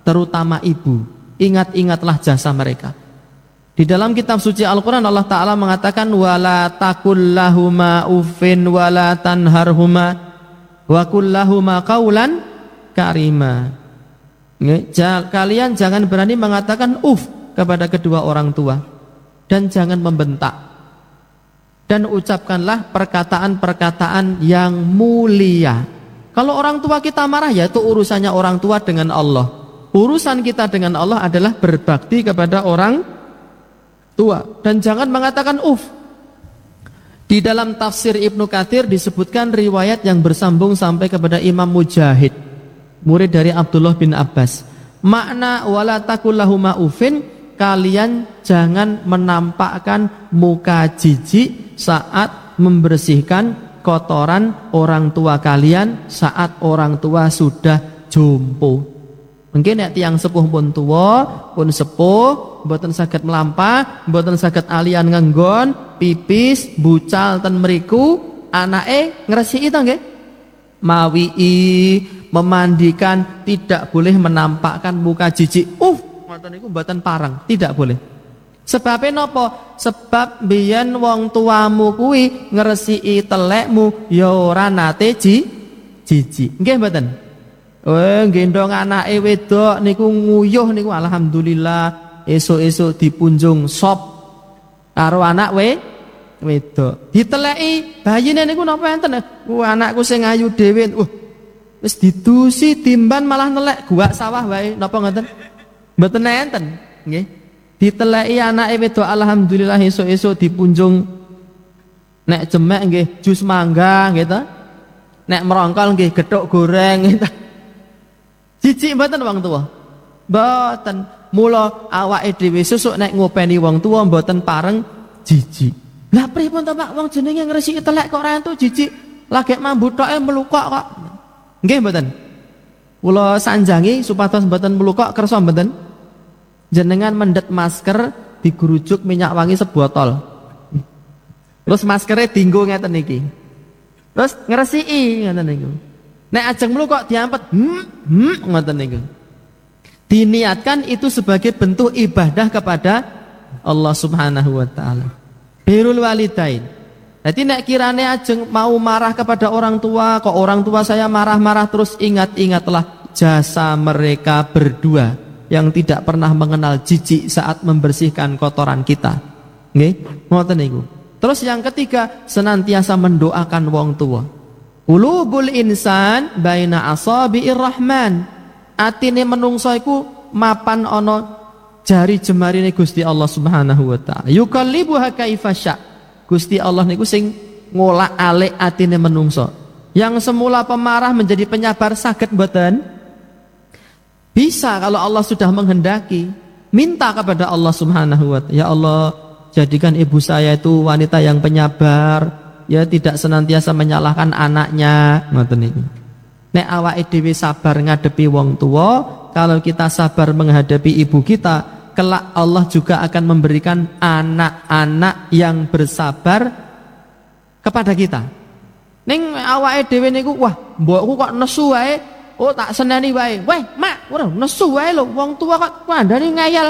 terutama ibu. Ingat-ingatlah jasa mereka. Di dalam kitab suci Al-Quran Allah Ta'ala mengatakan wala takul lahuma uffin wala tanharhuma wa kullahuma qawlan karima. Kalian jangan berani mengatakan kepada kedua orang tua dan jangan membentak, dan ucapkanlah perkataan-perkataan yang mulia. Kalau orang tua kita marah, ya itu urusannya orang tua dengan Allah. Urusan kita dengan Allah adalah berbakti kepada orang tua, dan jangan mengatakan Di dalam tafsir Ibnu Katsir disebutkan riwayat yang bersambung sampai kepada Imam Mujahid, murid dari Abdullah bin Abbas. Makna wala takul lahuma uffin, kalian jangan menampakkan muka jijik saat membersihkan kotoran orang tua kalian saat orang tua sudah jompo. Mungkin nek tiyang sepuh pun tua, pun sepuh, mboten saged melampah, mboten saged alian ngenggon, pipis, bucal ten mriku, anake ngresiki to nggih? Mawi'i, memandikan, tidak boleh menampakkan muka jijik. Ngoten niku mboten parang, tidak boleh. Sebabnya napa? Sebab biyen wong tuamu kuwi ngresiki telekmu ya ora nate jijik. Nggih mboten? Gendong anake wedok niku nguyuh niku alhamdulillah, esuk-esuk dipunjung sop karo anak wedok. Diteleki bayine niku napa enten? Anakku sing ayu dhewe. Wis didusi timban malah nelek guak sawah wae napa ngoten? Mboten enten, nggih. Diteleki anake wedok alhamdulillah esuk-esuk dipunjung nek jemek nggih jus mangga nggih ta. Nek merongkol nggih gethuk goreng nggih ta. Jijik mboten wong tuwa? Mboten. Mula awake dhewe sesuk nek ngopeni wong tuwa mboten pareng jijik. Lah pripun to Pak, wong jenenge ngresiki telek kok ora entuk jijik, lagi mambu toke melukok kok. Nggih mboten. Kula sanjangi supados mboten melukok kersa mboten. Jenengan mendet masker digurujuk minyak wangi sebotol. Terus maskernya dinggo ngeten iki. Terus ngresiki ngeten niku. Nek ajeng melukok diampet ngoten niku. Diniatkan itu sebagai bentuk ibadah kepada Allah Subhanahu wa taala. Birrul walidain. Jadi nek kirane ajeng mau marah kepada orang tua, kok orang tua saya marah-marah terus, ingat-ingatlah jasa mereka berdua yang tidak pernah mengenal jijik saat membersihkan kotoran kita. Nggih, ngoten niku. Terus yang ketiga, senantiasa mendoakan wong tua. Qulubul insan baina asabi'ir rahman. Atine menungso iku mapan ana jari jemarine Gusti Allah Subhanahu wa taala. Yuqallibuha kaifa sya. Gusti Allah niku sing ngolak-alik atine menungso. Yang semula pemarah menjadi penyabar saged mboten? Bisa kalau Allah sudah menghendaki. Minta kepada Allah Subhanahu wa taala, ya Allah, jadikan ibu saya itu wanita yang penyabar, ya tidak senantiasa menyalahkan anaknya, ngoten iki. Nek awake dhewe sabar ngadepi wong tua, kalau kita sabar menghadapi ibu kita, kelak Allah juga akan memberikan anak-anak yang bersabar kepada kita. Ning awake dhewe niku, wah, mbokku kok nesu wae, oh tak seneni wae. Weh, Mak, ora nesu wae lho, wong tua kok kandhane ngeyel.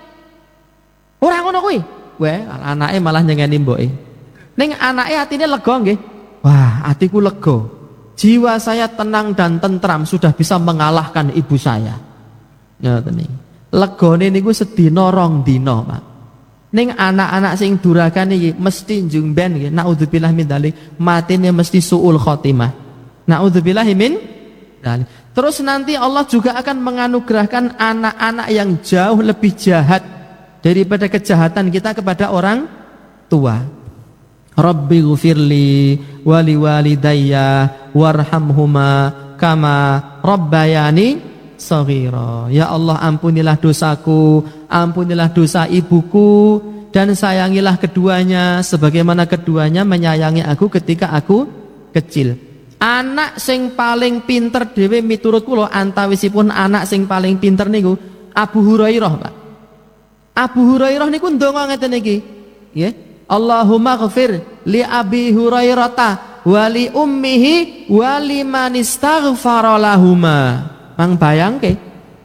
Ora ngono kuwi. Weh, anake malah nyengeni mboke. Ning anake atine lega nggih. Wah, atiku lega. Jiwa saya tenang dan tentram, sudah bisa mengalahkan ibu saya. Ngoten niku. Legane niku sedina rong dina, Pak. Ning anak-anak sing durakan iki mesti njumben nggih. Naudzubillah min dzalik, matine mesti suul khotimah. Naudzubillah min dzalik. Terus nanti Allah juga akan menganugerahkan anak-anak yang jauh lebih jahat daripada kejahatan kita kepada orang tua. Rabbi ghfirli wali walidayya warhamhuma kama rabbayani shaghira. Ya Allah, ampunilah dosaku, ampunilah dosa ibuku, dan sayangilah keduanya sebagaimana keduanya menyayangi aku ketika aku kecil. Anak sing paling pinter dhewe miturut kula antawisipun anak sing paling pinter niku Abu Hurairah, Pak. Abu Hurairah niku ndonga ngeten iki, nggih. Allahumma ghfir li Abi Hurairata wa li ummihi wa liman istaghfara lahuma. Mang bayangke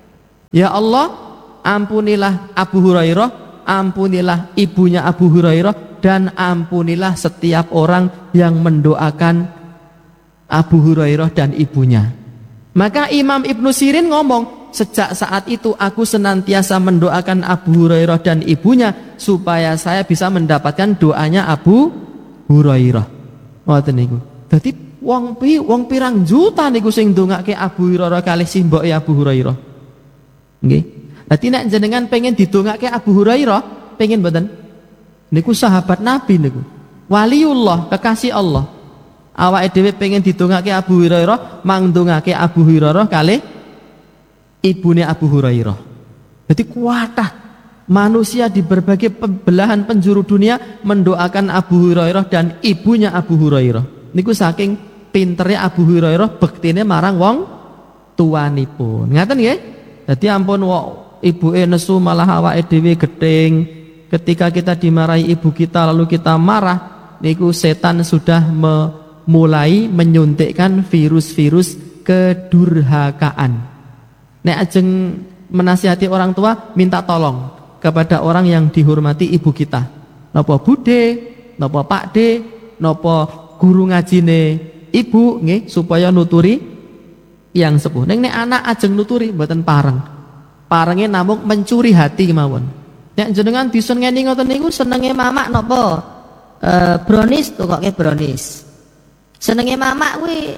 Ya Allah, ampunilah Abu Hurairah, ampunilah ibunya Abu Hurairah, dan ampunilah setiap orang yang mendoakan Abu Hurairah dan ibunya. Maka Imam Ibnu Sirin ngomong, sejak saat itu aku senantiasa mendoakan Abu Hurairah dan ibunya supaya saya bisa mendapatkan doanya Abu Hurairah. Ngoten niku. Dadi wong pirang juta niku sing ndongake Abu Hurairah kalih simboke Abu Hurairah. Nggih. Dadi nek jenengan pengen didongake Abu Hurairah, pengen mboten? Niku sahabat Nabi niku. Waliullah, kekasih Allah. Awake dhewe pengen didongake Abu Hurairah, mang ndongake Abu Hurairah kalih ibune Abu Hurairah. Jadi kuatah manusia di berbagai belahan penjuru dunia mendoakan Abu Hurairah dan ibunya Abu Hurairah. Niku saking pinternya Abu Hurairah bektine marang wong tuanipun. Ngaten nggih? Dadi ampun ibuke nesu malah awake dhewe gething. Ketika kita dimarahi ibu kita lalu kita marah, niku setan sudah mulai menyuntikkan virus-virus kedurhakaan. Nek ajeng menasihati orang tua, minta tolong kepada orang yang dihormati ibu kita. Napa bude, napa pakde, napa guru ngajine ibu nggih supaya nuturi yang sepuh. Nek anak ajeng nuturi mboten pareng. Parenge namung mencuri hati kemawon. Nek jenengan disengeni ngoten niku senenge mamak napa? Brownies tukoke brownies. Senenge mamak kuwi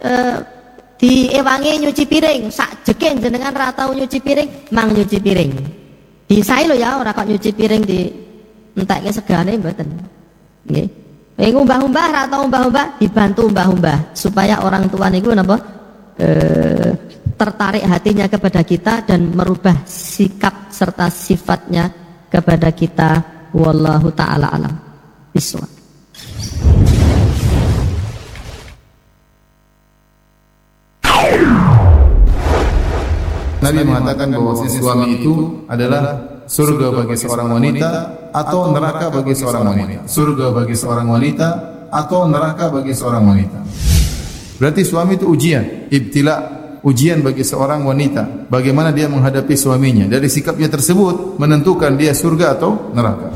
diewangi nyuci piring, sak jeken jenengan ra tau nyuci piring, mang nyuci piring. Disai lho ya, ora kok nyuci piring di entekke segane mboten. Nggih. Pengen umbah-umbah ra tau umbah-umbah, dibantu umbah-umbah supaya orang tua niku napa tertarik hatinya kepada kita dan merubah sikap serta sifatnya kepada kita. Wallahu taala alam bisawab. Nabi mengatakan bahwa suami itu adalah surga bagi seorang wanita atau neraka bagi seorang wanita. Surga bagi seorang wanita atau neraka bagi seorang wanita. Berarti suami itu ujian, ibtila, ujian bagi seorang wanita. Bagaimana dia menghadapi suaminya. Dari sikapnya tersebut menentukan dia surga atau neraka.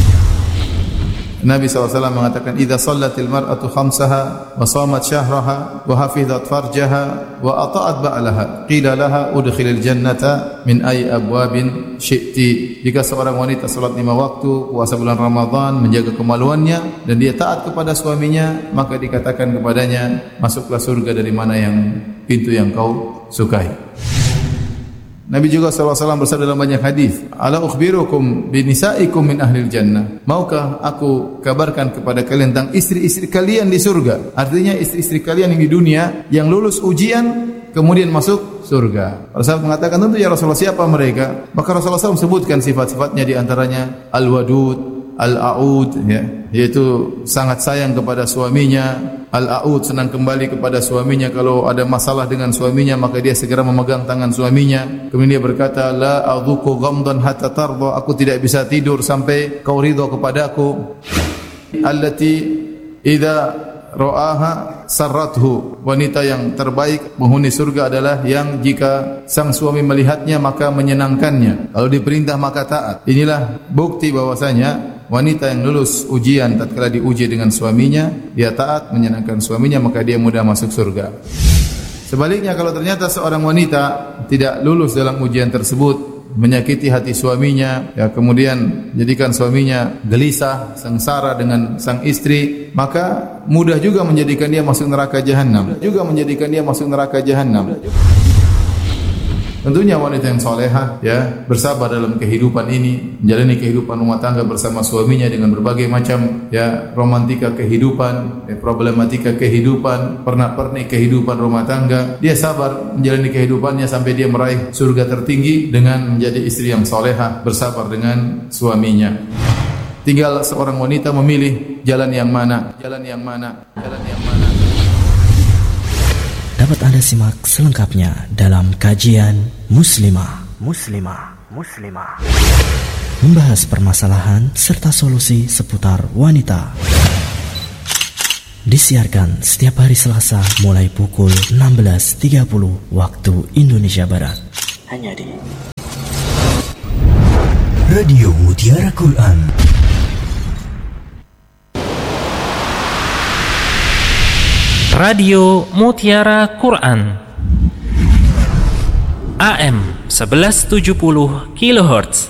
Nabi SAW mengatakan, "Idza shallatil mar'atu khamsaha wa shamat syahraha wa hafizat farjaha wa ata'at ba'laha, qila laha udkhilil jannata min ayyi abwabin syi'ti." Jika seorang wanita salat 5 waktu, puasa bulan Ramadan, menjaga kemaluannya dan dia taat kepada suaminya, maka dikatakan kepadanya, "Masuklah surga dari mana yang pintu yang kau sukai." Nabi juga SAW bersabda dalam banyak hadis, "Ala ukhbirukum bi nisaikum min ahlil jannah." Maukah aku kabarkan kepada kalian tentang istri-istri kalian di surga? Artinya istri-istri kalian yang di dunia yang lulus ujian kemudian masuk surga. Rasulullah mengatakan, tentu ya Rasulullah, siapa mereka? Maka Rasulullah SAW sebutkan sifat-sifatnya, di antaranya al-wadud, al-a'ud, ya, yaitu sangat sayang kepada suaminya. Al-a'ud, senang kembali kepada suaminya. Kalau ada masalah dengan suaminya maka dia segera memegang tangan suaminya. Kemudian dia berkata, "La adzuqu ghamdan hatta tarda." Aku tidak bisa tidur sampai kau ridha kepadaku. Allati idza ra'aha sarrathu. Wanita yang terbaik penghuni surga adalah yang jika sang suami melihatnya maka menyenangkannya. Kalau diperintah maka taat. Inilah bukti bahwasanya wanita yang lulus ujian tatkala diuji dengan suaminya, dia taat menyenangkan suaminya, maka dia mudah masuk surga. Sebaliknya kalau ternyata seorang wanita tidak lulus dalam ujian tersebut, menyakiti hati suaminya, ya, kemudian jadikan suaminya gelisah, sengsara dengan sang istri, maka mudah juga menjadikan dia masuk neraka jahanam. Tentunya wanita yang salehah, ya, bersabar dalam kehidupan ini, menjalani kehidupan rumah tangga bersama suaminya dengan berbagai macam, ya, romantika kehidupan, problematika kehidupan, pernak-pernik kehidupan rumah tangga. Dia sabar menjalani kehidupannya sampai dia meraih surga tertinggi dengan menjadi istri yang salehah, bersabar dengan suaminya. Tinggal seorang wanita memilih jalan yang mana. Dapat Anda simak selengkapnya dalam kajian Muslimah. Membahas permasalahan serta solusi seputar wanita. Disiarkan setiap hari Selasa mulai pukul 16.30 waktu Indonesia Barat. hanya di Radio Mutiara Quran. Radio Mutiara Quran AM 1170 kHz,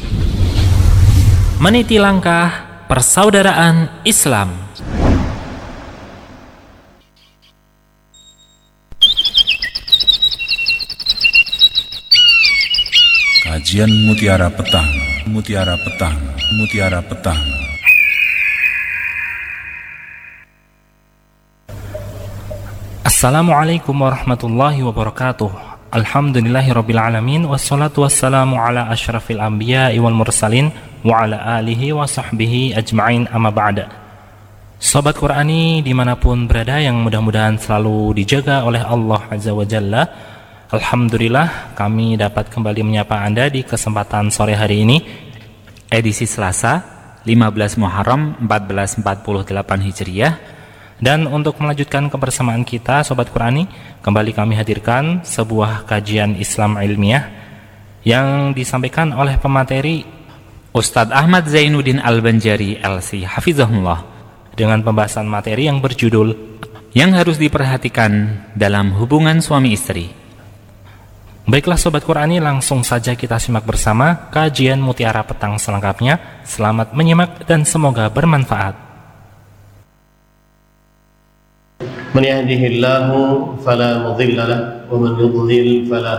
meniti langkah persaudaraan Islam. Kajian Mutiara Petang, Mutiara Petang, Mutiara Petang. Assalamualaikum warahmatullahi wabarakatuh. Alhamdulillahirrabbilalamin. Wassalatu wassalamu ala ashrafil anbiya wal mursalin wa ala alihi wa sahbihi ajma'in, amma ba'da. Sobat Qurani dimanapun berada yang mudah-mudahan selalu dijaga oleh Allah Azza wa Jalla, alhamdulillah kami dapat kembali menyapa Anda di kesempatan sore hari ini, edisi Selasa 15 Muharram 1448 Hijriah. Dan untuk melanjutkan kebersamaan kita, Sobat Qurani, kembali kami hadirkan sebuah kajian Islam ilmiah yang disampaikan oleh pemateri Ustadz Ahmad Zainuddin Al-Banjari LC Hafizahullah, dengan pembahasan materi yang berjudul yang harus diperhatikan dalam hubungan suami istri. Baiklah Sobat Qurani, langsung saja kita simak bersama kajian Mutiara Petang selengkapnya. Selamat menyimak dan semoga bermanfaat. من يهده الله فلا مضل له ومن يضلل فلا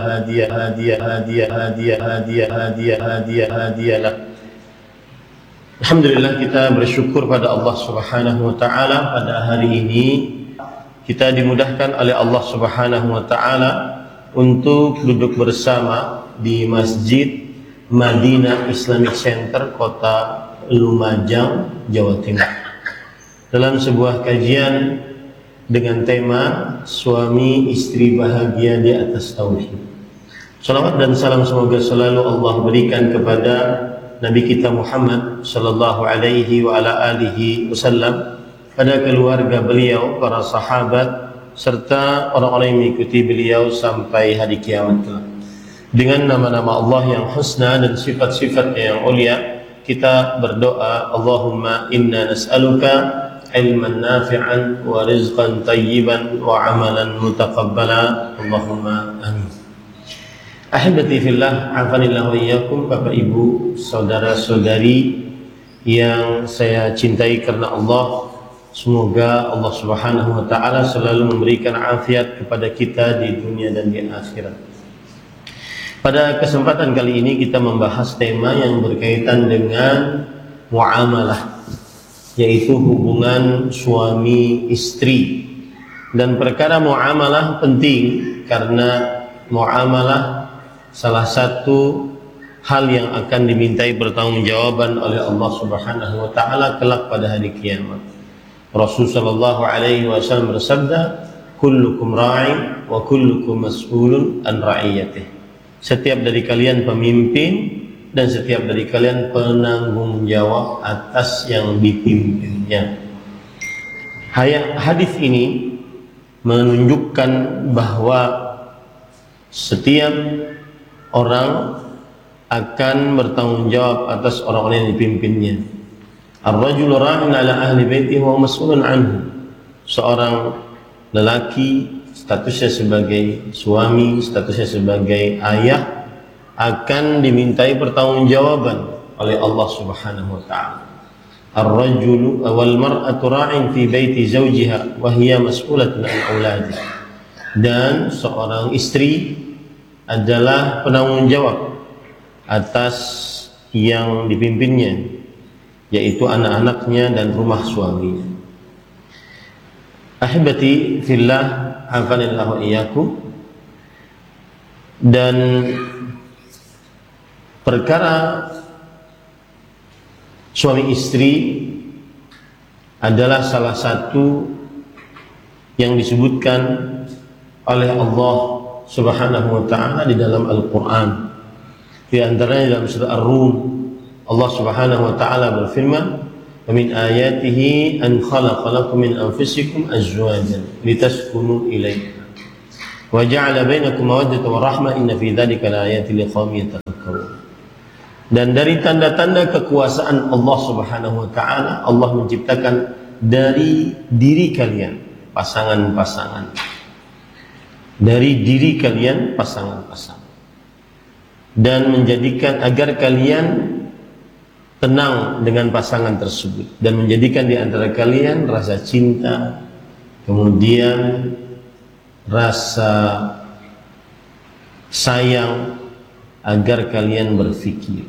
هادي له. Alhamdulillah, kita bersyukur pada Allah Subhanahu wa taala. Pada hari ini kita dimudahkan oleh Allah Subhanahu wa taala untuk duduk bersama di Masjid Madinah Islamic Center, Kota Lumajang, Jawa Timur, dalam sebuah kajian dengan tema suami istri bahagia di atas tauhid. Salawat dan salam semoga selalu Allah berikan kepada Nabi kita Muhammad sallallahu alaihi wa ala alihi wasallam, pada keluarga beliau, para sahabat, serta orang-orang yang mengikuti beliau sampai hari kiamat kelak. Dengan nama-nama Allah yang husna dan sifat-sifatnya yang mulia, kita berdoa, Allahumma inna nas'aluka ilman nafi'an wa rizqan tayyiban wa amalan mutaqabbala, Allahumma amin. Ahibati fillah, afanillahu iyyakum, Bapak Ibu, saudara-saudari yang saya cintai karena Allah, semoga Allah Subhanahu wa taala selalu memberikan afiat kepada kita di dunia dan di akhirat. Pada kesempatan kali ini kita membahas tema yang berkaitan dengan muamalah, yaitu hubungan suami istri. Dan perkara muamalah penting karena muamalah salah satu hal yang akan dimintai pertanggungjawaban oleh Allah Subhanahu wa taala kelak pada hari kiamat. Rasul sallallahu alaihi wasallam bersabda, kullukum ra'in wa kullukum mas'ulun an ra'iyatih. Setiap dari kalian pemimpin dan setiap dari kalian penanggung jawab atas yang dipimpinnya. Hadis ini menunjukkan bahwa setiap orang akan bertanggung jawab atas orang-orang yang dipimpinnya. Ar-rajulu ra'in 'ala ahli baitihi wa mas'ulun anhu. Seorang lelaki statusnya sebagai suami, statusnya sebagai ayah, akan dimintai pertanggungjawaban oleh Allah Subhanahu wa taala. Ar-rajulu wal mar'atu ra'in fi baiti zawjiha wa hiya mas'ulatun an auladiha. Dan seorang istri adalah penanggung jawab atas yang dipimpinnya, yaitu anak-anaknya dan rumah suaminya. Ahibati fillah, hafanillahu iyyakum. Dan perkara suami istri adalah salah satu yang disebutkan oleh Allah Subhanahu wa taala di dalam Al-Qur'an. Di antaranya dalam surah Ar-Rum, Allah Subhanahu wa taala berfirman, "Wa min ayatihi an khalaqa lakum min anfusikum azwajan litaskunu ilaiha." Wa ja'ala bainakum mawaddatan wa rahmah inna fi dzalika laayatin liqaumin yatafakkarun. Dan dari tanda-tanda kekuasaan Allah Subhanahu wa taala, Allah menciptakan dari diri kalian pasangan-pasangan. Dari diri kalian pasangan-pasangan. Dan menjadikan agar kalian tenang dengan pasangan tersebut dan menjadikan di antara kalian rasa cinta, kemudian rasa sayang, agar kalian berfikir.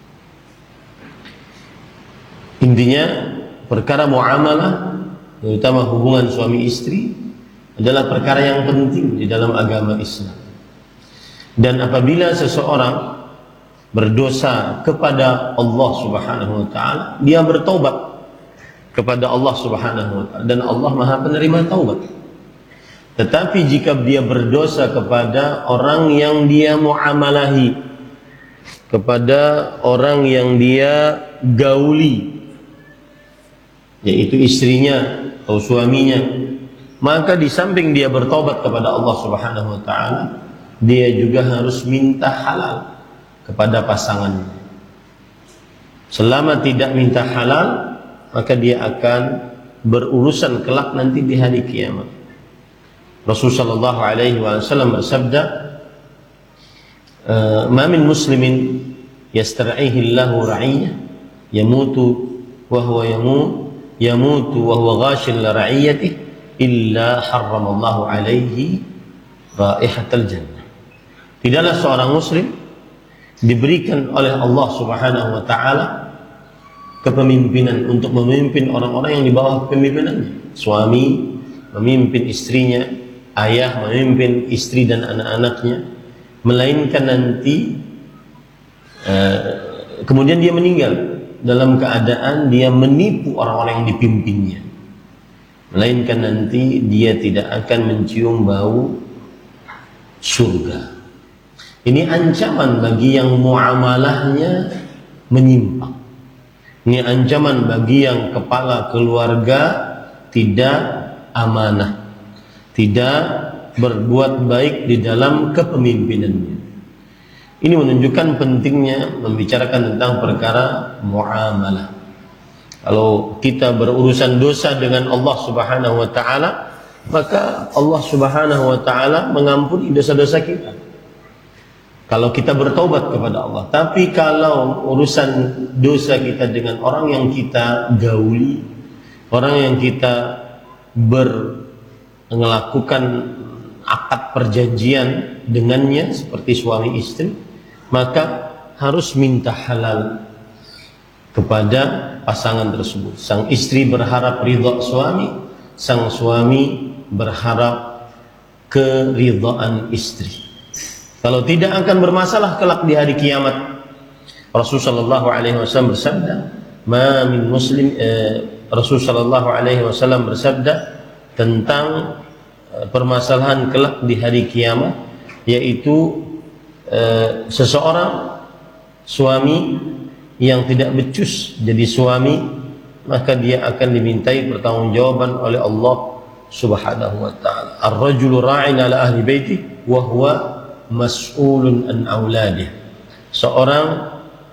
Intinya perkara muamalah, terutama hubungan suami istri, adalah perkara yang penting di dalam agama Islam. Dan apabila seseorang berdosa kepada Allah Subhanahu wa taala, dia bertobat kepada Allah Subhanahu wa taala dan Allah Maha penerima taubat. Tetapi jika dia berdosa kepada orang yang dia muamalahi, kepada orang yang dia gauli, yaitu istrinya atau suaminya, maka di samping dia bertobat kepada Allah Subhanahu wa taala, dia juga harus minta halal kepada pasangannya. Selama tidak minta halal, maka dia akan berurusan kelak nanti di hari kiamat. Rasulullah sallallahu alaihi wasallam bersabda, "Ma min muslimin yastar'ihi Allahu ra'iyyah yamutu wa huwa yamutu wa huwa ghashil li ra'iyyatihi illa harramallahu alaihi raihatal jannah." Tidaklah seorang muslim diberikan oleh Allah Subhanahu wa taala kepemimpinan untuk memimpin orang-orang yang di bawah kepemimpinannya. Suami memimpin istrinya, ayah memimpin istri dan anak-anaknya, melainkan nanti kemudian dia meninggal dalam keadaan dia menipu orang-orang yang dipimpinnya, melainkan nanti dia tidak akan mencium bau surga. Ini ancaman bagi yang muamalahnya menyimpang. Ini ancaman bagi yang kepala keluarga tidak amanah, tidak berbuat baik di dalam kepemimpinannya. Ini menunjukkan pentingnya membicarakan tentang perkara muamalah. Kalau kita berurusan dosa dengan Allah Subhanahu wa taala, maka Allah Subhanahu wa taala mengampuni dosa-dosa kita kalau kita bertobat kepada Allah. Tapi kalau urusan dosa kita dengan orang yang kita gauli, orang yang kita melakukan akad perjanjian dengannya seperti suami istri, maka harus minta halal kepada pasangan tersebut. Sang istri berharap ridha suami, sang suami berharap keridhaan istri. Kalau tidak akan bermasalah kelak di hari kiamat. Rasulullah sallallahu alaihi wasallam bersabda, "Ma min muslim," Rasulullah sallallahu alaihi wasallam bersabda tentang permasalahan kelak di hari kiamat, yaitu seseorang suami yang tidak becus jadi suami, maka dia akan dimintai pertanggungjawaban oleh Allah Subhanahu wa taala. Ar-rajulu ra'in 'ala ahli baiti wa huwa mas'ulun an auladih. Seorang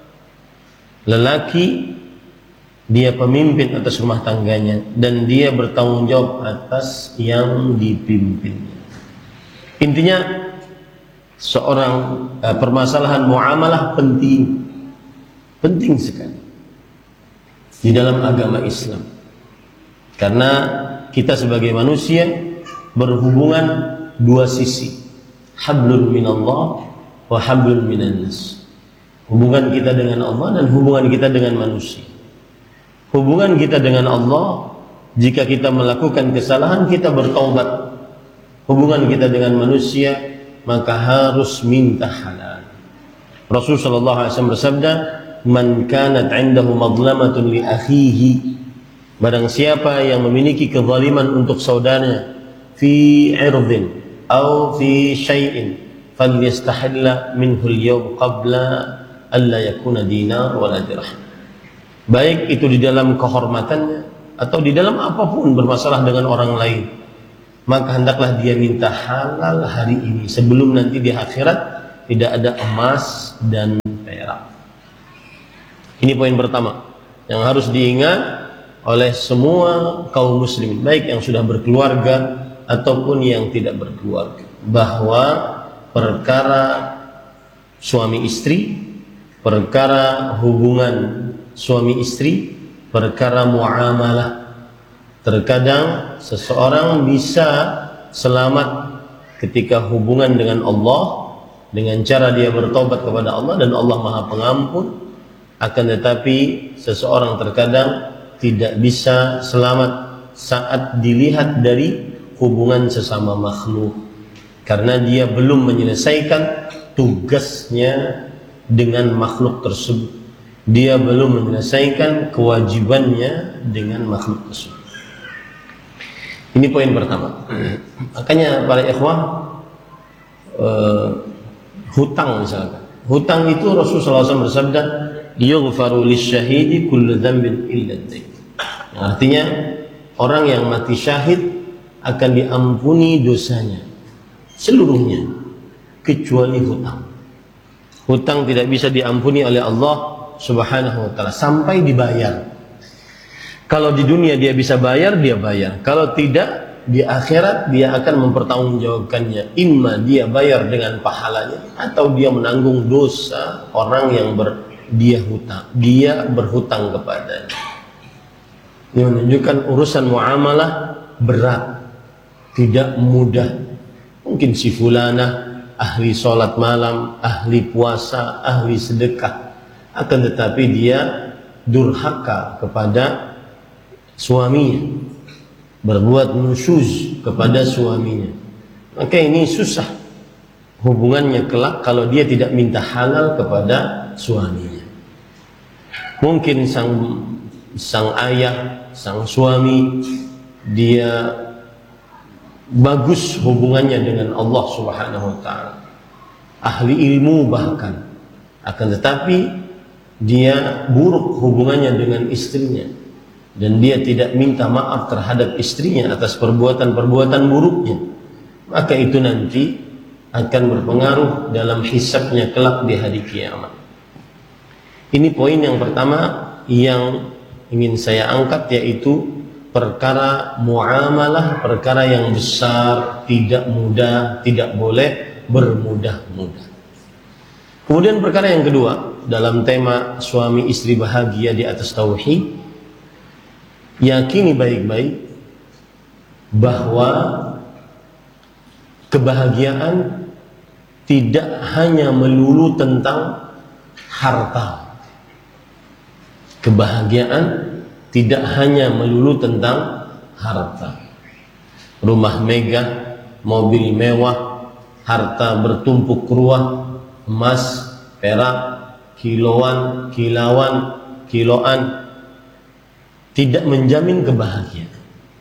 lelaki dia pemimpin atas rumah tangganya dan dia bertanggung jawab atas yang dipimpinnya. Intinya seorang permasalahan muamalah penting sekali di dalam agama Islam, karena kita sebagai manusia berhubungan dua sisi, hablun minallah wa hablun minan nas. Hubungan kita dengan Allah dan hubungan kita dengan manusia. Hubungan kita dengan Allah, jika kita melakukan kesalahan kita bertaubat. Hubungan kita dengan manusia, maka harus minta halal. Rasulullah sallallahu alaihi wasallam bersabda, "Man kanat 'indahu madlamatun li akhihi," barang siapa yang memiliki kezaliman untuk saudaranya, fi 'irdin aw fi syai'in falyastahilla minhu al-yawm qabla alla yakuna dinar wala dirham. Baik itu di dalam kehormatannya atau di dalam apapun bermasalah dengan orang lain, maka hendaklah dia minta halal hari ini sebelum nanti di akhirat tidak ada emas dan perak. Ini poin pertama yang harus diingat oleh semua kaum muslimin, baik yang sudah berkeluarga ataupun yang tidak berkeluarga, bahwa perkara suami istri, perkara hubungan suami istri, perkara muamalah, terkadang seseorang bisa selamat ketika hubungan dengan Allah dengan cara dia bertobat kepada Allah dan Allah Maha Pengampun. Akan tetapi seseorang terkadang tidak bisa selamat saat dilihat dari hubungan sesama makhluk, karena dia belum menyelesaikan tugasnya dengan makhluk tersebut, dia belum menyelesaikan kewajibannya dengan makhluk tersebut. Ini poin pertama. Makanya para ikhwah, hutang misalkan, hutang itu Rasulullah SAW bersabda, yughfaru lisyahidi kullu dzambin illa ad-dain. Artinya orang yang mati syahid akan diampuni dosanya seluruhnya kecuali hutang. Hutang tidak bisa diampuni oleh Allah Subhanahu wa taala sampai dibayar. Kalau di dunia dia bisa bayar, dia bayar. Kalau tidak, di akhirat dia akan mempertanggungjawabkannya. Imma dia bayar dengan pahalanya atau dia menanggung dosa orang yang dia berhutang kepadanya. Ini menunjukkan urusan muamalah berat, tidak mudah. Mungkin si fulana ahli sholat malam, ahli puasa, ahli sedekah, akan tetapi dia durhaka kepada suaminya, berbuat nusyuz kepada suaminya. Maka ini susah hubungannya kelak kalau dia tidak minta halal kepada suaminya. Mungkin sang ayah, sang suami, dia bagus hubungannya dengan Allah Subhanahu wa taala, ahli ilmu bahkan, akan tetapi dia buruk hubungannya dengan istrinya dan dia tidak minta maaf terhadap istrinya atas perbuatan-perbuatan buruknya, maka itu nanti akan berpengaruh dalam hisabnya kelak di hari kiamat. Ini poin yang pertama yang ingin saya angkat, yaitu perkara muamalah, perkara yang besar, tidak mudah, tidak boleh bermudah-mudah. Kemudian perkara yang kedua dalam tema suami istri bahagia di atas tauhid, yakini baik-baik bahwa kebahagiaan tidak hanya melulu tentang harta. Kebahagiaan tidak hanya melulu tentang harta. Rumah megah, mobil mewah, harta bertumpuk ruah, emas, perak, kiloan, kiloan, tidak menjamin kebahagiaan.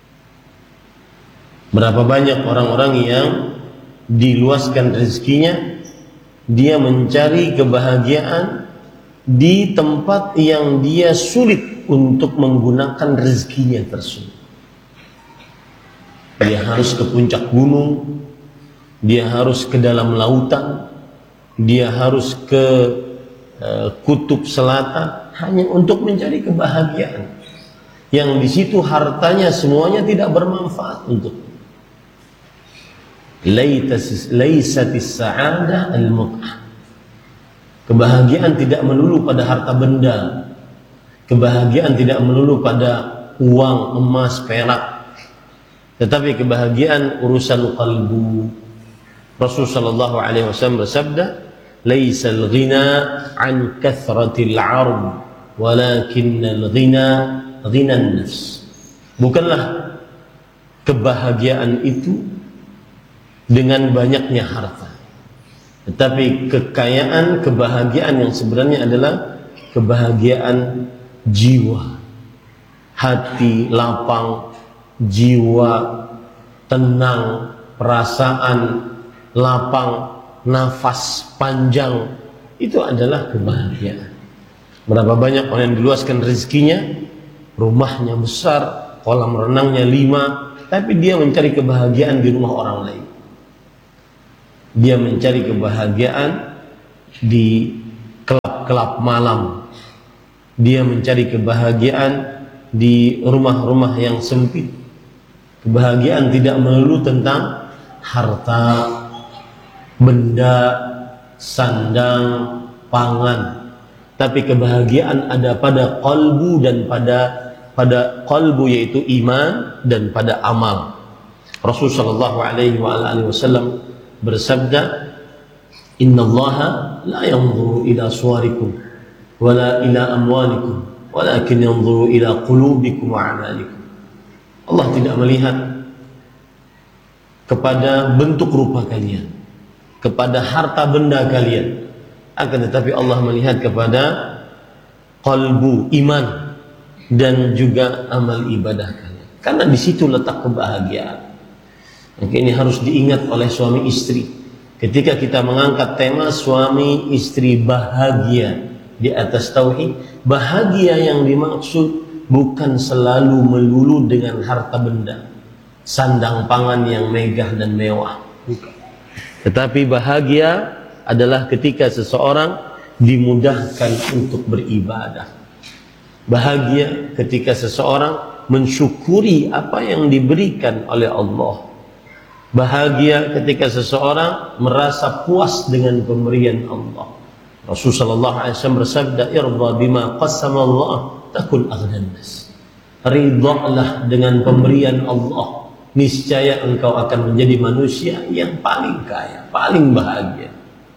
Berapa banyak orang-orang yang diluaskan rezekinya, dia mencari kebahagiaan di tempat yang dia sulit untuk menggunakan rezekinya tersebut. Dia harus ke puncak gunung, dia harus ke dalam lautan, dia harus ke kutub selatan hanya untuk mencari kebahagiaan. Yang di situ hartanya semuanya tidak bermanfaat untuknya. Laisatis sa'adah al-mut'ah. Kebahagiaan tidak melulu pada harta benda. Kebahagiaan tidak melulu pada uang, emas, perak. Tetapi kebahagiaan urusan qalbu. Rasulullah sallallahu alaihi wasallam bersabda, "Laisal ghina an kathratil 'ard, walakinnal ghina ghinan nafs." Bukanlah kebahagiaan itu dengan banyaknya harta, tetapi kekayaan, kebahagiaan yang sebenarnya adalah kebahagiaan jiwa, hati lapang, jiwa tenang, perasaan lapang, nafas panjang, itu adalah kebahagiaan. Berapa banyak orang yang diluaskan rezekinya, rumahnya besar, kolam renangnya 5, tapi dia mencari kebahagiaan di rumah orang lain. Dia mencari kebahagiaan di kelab-kelab malam. Dia mencari kebahagiaan di rumah-rumah yang sempit. Kebahagiaan tidak melulu tentang harta, benda, sandang, pangan, tapi kebahagiaan ada pada qalbu dan pada qalbu, yaitu iman, dan pada amal. Rasulullah SAW bersabda, innallaha la yanzuru ila suwarikum wala ila amwalikum walakin yanzuru ila qulubikum wa a'malikum. Allah tidak melihat kepada bentuk rupa kalian, kepada harta benda kalian, akan tetapi Allah melihat kepada qalbu, iman, dan juga amal ibadah kalian. Karena di situ letak kebahagiaan. Maka ini harus diingat oleh suami istri. Ketika kita mengangkat tema suami istri bahagia di atas tauhid, bahagia yang dimaksud bukan selalu melulu dengan harta benda, sandang pangan yang megah dan mewah, bukan. Tetapi bahagia adalah ketika seseorang dimudahkan untuk beribadah. Bahagia ketika seseorang mensyukuri apa yang diberikan oleh Allah. Bahagia ketika seseorang merasa puas dengan pemberian Allah. Rasulullah SAW bersabda, irda bima qassama Allah takun aghnan nas. Ridhalah dengan pemberian Allah, niscaya engkau akan menjadi manusia yang paling kaya, paling bahagia.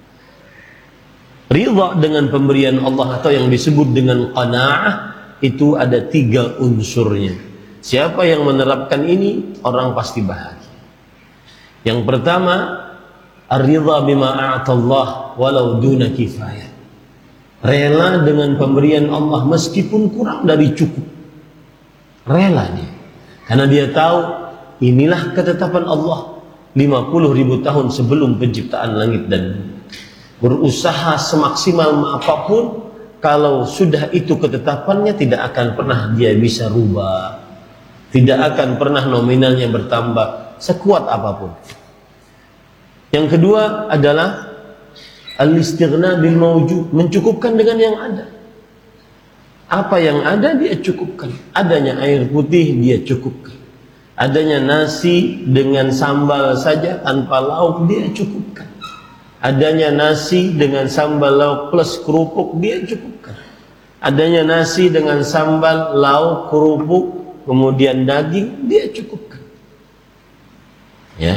Ridha dengan pemberian Allah atau yang disebut dengan qanaah itu ada 3 unsurnya. Siapa yang menerapkan ini, orang pasti bahagia. Yang pertama, ar-ridha bima a'tallah walau duna kifayah. Rela dengan pemberian Allah meskipun kurang dari cukup. Rela dia. Karena dia tahu inilah ketetapan Allah 50.000 tahun sebelum penciptaan langit dan bumi. Berusaha semaksimal apapun, kalau sudah itu ketetapannya tidak akan pernah dia bisa rubah. Tidak akan pernah nominalnya bertambah sekuat apapun. Yang kedua adalah al-istighna bil mawjud, mencukupkan dengan yang ada. Apa yang ada dia cukupkan. Adanya air putih dia cukupkan. Adanya nasi dengan sambal saja tanpa lauk dia cukupkan. Adanya nasi dengan sambal lauk plus kerupuk dia cukupkan. Adanya nasi dengan sambal lauk kerupuk kemudian daging dia cukupkan. Ya.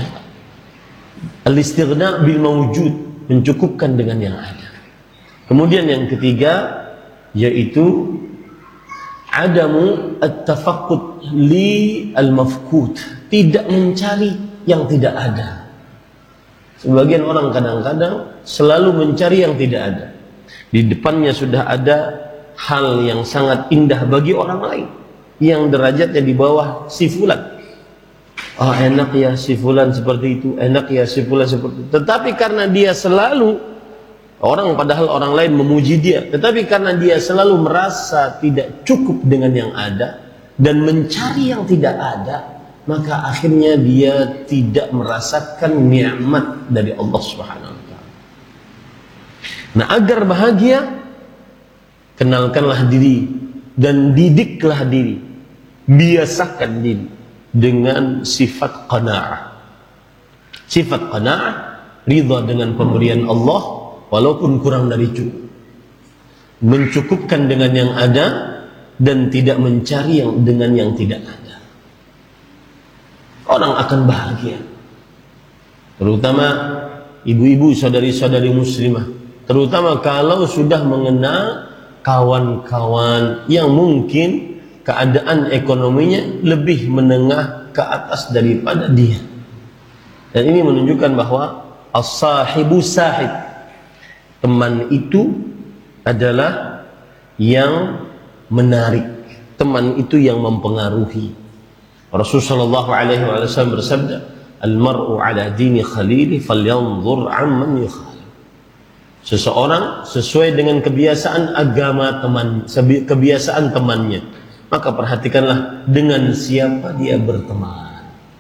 Al-istighna bil mawjud, mencukupkan dengan yang ada. Kemudian yang ketiga yaitu adamu at-tafaqqud li al-mafqud, tidak mencari yang tidak ada. Sebagian orang kadang-kadang selalu mencari yang tidak ada. Di depannya sudah ada hal yang sangat indah bagi orang lain yang derajatnya di bawah si fulan. Oh, enak ya si fulan seperti itu, enak ya si fulan seperti itu. Tetapi karena dia selalu, padahal orang lain memuji dia, tetapi karena dia selalu merasa tidak cukup dengan yang ada dan mencari yang tidak ada, maka akhirnya dia tidak merasakan nikmat dari Allah Subhanahu wa taala. Nah, agar bahagia, kenalkanlah diri dan didiklah diri, biasakan diri dengan sifat qanaah. Sifat qanaah, ridha dengan pemberian Allah walaupun kurang dari cukup, mencukupkan dengan yang ada dan tidak mencari dengan yang tidak ada. Orang akan bahagia, terutama ibu-ibu, saudari-saudari muslimah, terutama kalau sudah mengenal kawan-kawan yang mungkin keadaan ekonominya lebih menengah ke atas daripada dia. Dan ini menunjukkan bahwa as-sahibu sahib, teman itu adalah yang menarik, teman itu yang mempengaruhi. Rasulullah SAW bersabda, al-mar'u ala dini khalili falyanzur amman yukhalil. Seseorang sesuai dengan kebiasaan agama kebiasaan temannya, maka perhatikanlah dengan siapa dia berteman.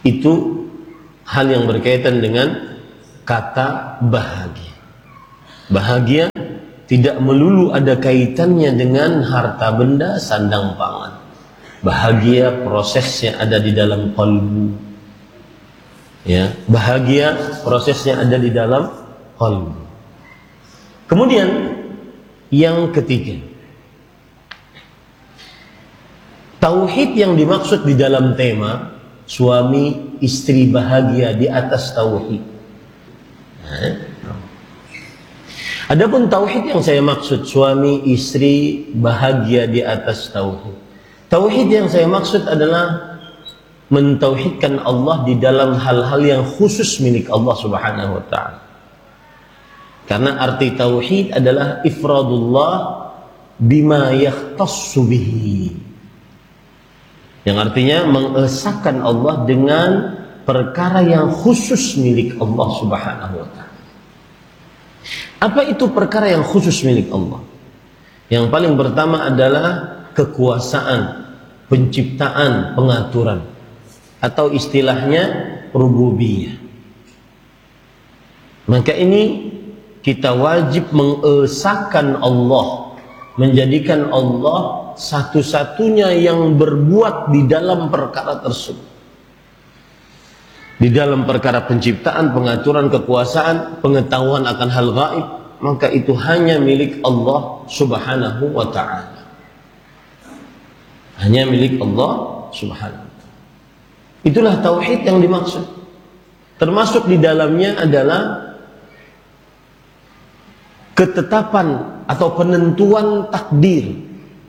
Itu hal yang berkaitan dengan kata bahagia. Bahagia tidak melulu ada kaitannya dengan harta benda, sandang pangan. Bahagia prosesnya ada di dalam qalbu. Ya, bahagia prosesnya ada di dalam qalbu. Kemudian yang ketiga, tauhid yang dimaksud di dalam tema suami istri bahagia di atas tauhid. Adapun tauhid yang saya maksud suami istri bahagia di atas tauhid. Tauhid yang saya maksud adalah mentauhidkan Allah di dalam hal-hal yang khusus milik Allah Subhanahu wa taala. Karena arti tauhid adalah ifradullah bima yakhtassu bihi. Yang artinya mengesahkan Allah dengan perkara yang khusus milik Allah Subhanahu wa taala. Apa itu perkara yang khusus milik Allah? Yang paling pertama adalah kekuasaan, penciptaan, pengaturan, atau istilahnya rububiyah. Maka ini kita wajib mengesahkan Allah, menjadikan Allah satu-satunya yang berbuat di dalam perkara tersebut. Di dalam perkara penciptaan, pengaturan, kekuasaan, pengetahuan akan hal gaib, maka itu hanya milik Allah Subhanahu wa ta'ala. Hanya milik Allah Subhanahu wa ta'ala. Itulah tauhid yang dimaksud. Termasuk di dalamnya adalah ketetapan atau penentuan takdir.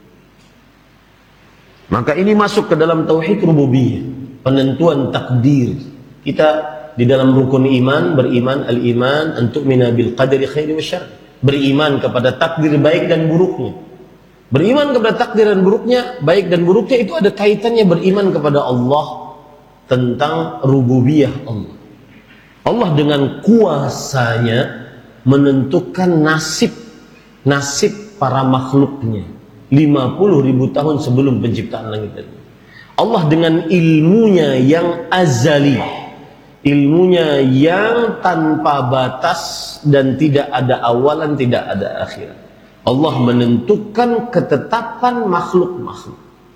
Maka ini masuk ke dalam tauhid rububiyah, penentuan takdir. Kita di dalam rukun iman beriman al-iman an tu'mina bil qadari khairi wa syarr. Beriman kepada takdir baik dan buruknya. Beriman kepada takdir dan buruknya, baik dan buruknya itu ada kaitannya beriman kepada Allah tentang rububiyah Allah. Allah dengan kuasanya menentukan nasib para makhluknya 50.000 tahun sebelum penciptaan langit dan bumi. Allah dengan ilmunya yang azali, ilmunya yang tanpa batas dan tidak ada awalan, tidak ada akhirat. Allah menentukan ketetapan makhluk-makhluk.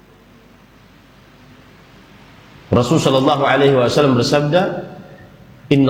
Rasul sallallahu alaihi wasallam bersabda, Inna